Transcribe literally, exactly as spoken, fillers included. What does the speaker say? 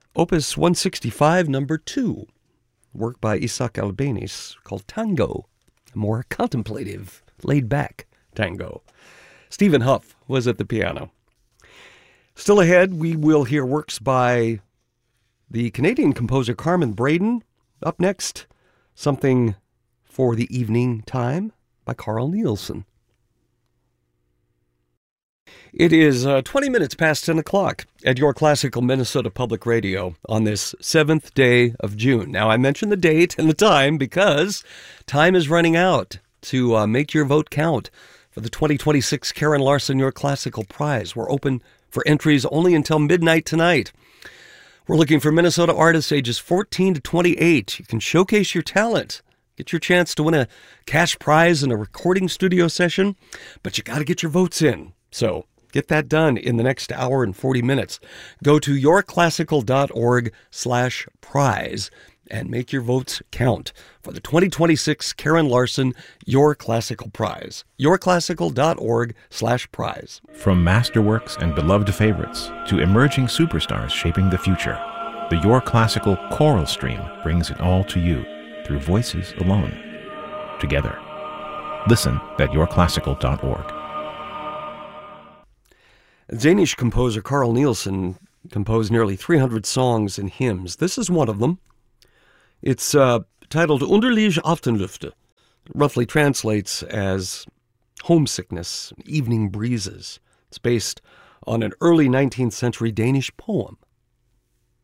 Opus one sixty-five, number two, work by Isaac Albéniz called Tango, a more contemplative, laid-back tango. Stephen Huff was at the piano. Still ahead, we will hear works by the Canadian composer Carmen Braden. Up next, something for the evening time by Carl Nielsen. It is uh, twenty minutes past ten o'clock at your Classical Minnesota Public Radio on this seventh day of June. Now, I mentioned the date and the time because time is running out to uh, make your vote count for the twenty twenty-six Karen Larson Your Classical Prize. We're open for entries only until midnight tonight. We're looking for Minnesota artists ages fourteen to twenty-eight. You can showcase your talent. Get your chance to win a cash prize in a recording studio session, but you got to get your votes in. So get that done in the next hour and forty minutes. Go to yourclassical.org slash prize and make your votes count for the twenty twenty-six Karen Larson Your Classical Prize. yourclassical.org slash prize. From masterworks and beloved favorites to emerging superstars shaping the future, the Your Classical choral stream brings it all to you through voices alone, together. Listen at yourclassical dot org. Danish composer Carl Nielsen composed nearly three hundred songs and hymns. This is one of them. It's uh, titled Underlige Aftenlufte. It roughly translates as homesickness, evening breezes. It's based on an early nineteenth century Danish poem.